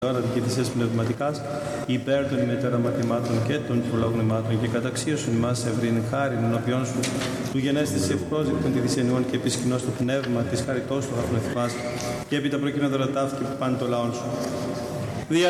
ώρα δικαιθησίας πνευματικάς, υπέρ των ημετέρων αμαρτημάτων και των προλόγνωμάτων και καταξίωσον ημάς ευρύν χάριν ενώπιόν σου, του γενέστης ευπρόσδεκτον τη δυσενιών και επισκηνώς το πνεύμα της χαριτός του χαφνεθυμάς και επί τα προκεινα δωρατάφ και πάνε το λαόν σου.